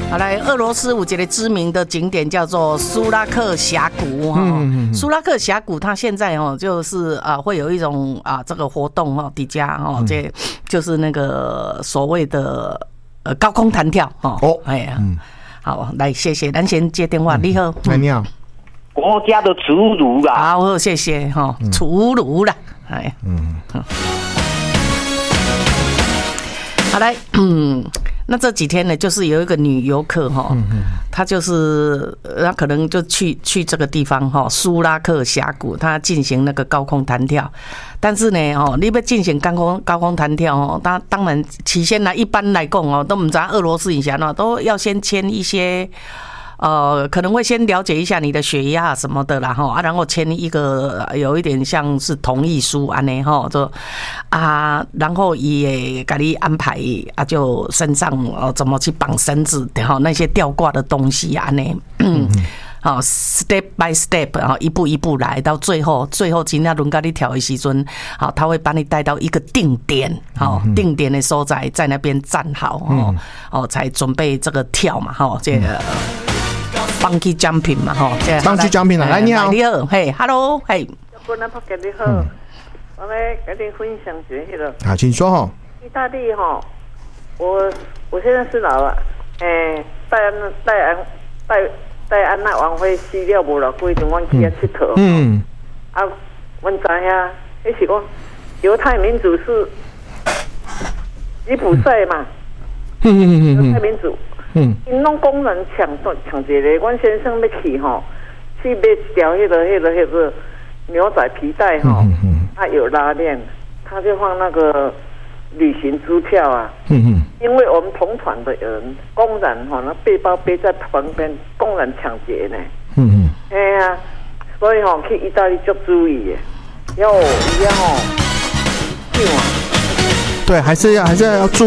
好来，俄罗斯有一个知名的景点叫做苏拉克峡谷哈。苏拉克峡谷它现在就是会有一种这个活动哈，底下这就是那个所谓的高空弹跳哈。哎呀，好，来谢谢，咱先接电话。你好， 你好， 国家的厨炉啦。 好，谢谢哈，厨炉啦，哎，好来，那这几天呢，就是有一个女游客哈，她就是她可能就去这个地方哈，苏拉克峡谷，她进行那个高空弹跳。但是呢，你要进行高空弹跳哦，当然起先一般来讲都不知道俄罗斯以前都要先签一些。可能会先了解一下你的血压什么的啦哈，然后签一个有一点像是同意书安尼哈，就然后也给你安排就身上怎么去绑绳子哈，那些吊挂的东西安尼，好 ，step by step 一步一步来到最后今天轮到你跳的时阵，好，他会把你带到一个定点，好，定点的所在，在那边站好才准备这个跳嘛哈，这个。Funky jumping 嘛，吼 ，Funky jumping 来，你好， 你好，嘿 ，Hello， 嘿， 你好，我来跟你分享一个。 好，请说哈。 意大利哈，我现在是老了，戴安娜王妃死了无了，规阵阮去遐佚佗。阮知影，迄是讲犹太民族是吉普赛嘛，犹太民族。因拢工人抢一个，阮先生要去吼，去买一条迄个牛仔皮带吼，它有拉链，他就放那个旅行支票啊。因为我们同团的人公然那背包背在旁边，公然抢劫呢。哎呀，所以去意大利就注意的，要一样去嘛。 对，还是要注